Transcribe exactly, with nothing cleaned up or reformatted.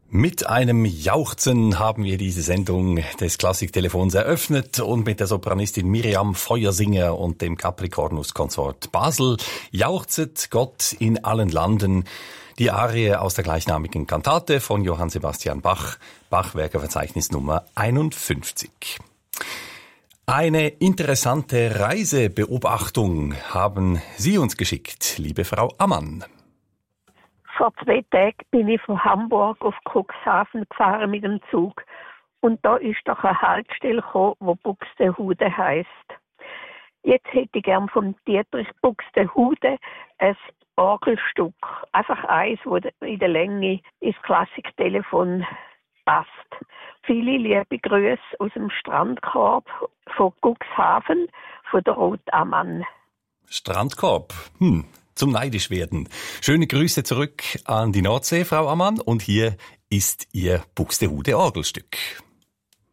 Mit einem Jauchzen haben wir diese Sendung des Klassiktelefons eröffnet und mit der Sopranistin Miriam Feuersinger und dem Capricornus-Konsort Basel jauchzet Gott in allen Landen. Die Arie aus der gleichnamigen Kantate von Johann Sebastian Bach, Bachwerkeverzeichnis Nummer einundfünfzig. Eine interessante Reisebeobachtung haben Sie uns geschickt, liebe Frau Ammann. Vor zwei Tagen bin ich von Hamburg auf Cuxhaven gefahren mit dem Zug. Und da ist doch eine Haltestelle gekommen, die Buxtehude heisst. Jetzt hätte ich gern vom Dietrich Buxtehude ein Orgelstück. Einfach eins, das in der Länge ins Klassiktelefon passt. Viele liebe Grüße aus dem Strandkorb von Cuxhaven, von der Ruth Ammann. Strandkorb, hm. Zum neidisch werden. Schöne Grüße zurück an die Nordsee, Frau Ammann. Und hier ist Ihr Buxtehude Orgelstück.